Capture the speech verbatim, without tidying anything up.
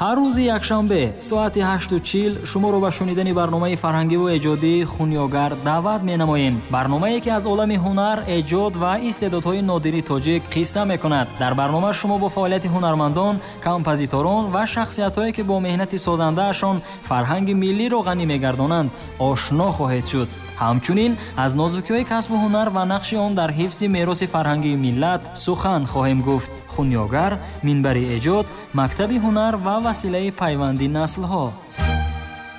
ҳар рӯзи якшанбе соати ҳашту чил шуморо ба шунидани барномаи фарҳангиву эҷодии Хунёгар даъват менамоем. барномае ки аз олами ҳунар, эҷод ва истеъдодҳои нодири тоҷик қисса мекунад. дар барнома шумо бо фаъолияти ҳунармандон, композиторон ва шахсиятҳое ки бо меҳнати созандаашон фарҳанги миллиро ғанӣ мегардонанд ошно хоҳед шуд. ҳамчунин аз нозукиҳои касбу ҳунар ва нақши он дар ҳифзи мероси фарҳангии миллат сухан хоҳем гуфт. Хунёгар, минбари эҷод, мактаби ҳунар ва василаи пайванди наслҳо.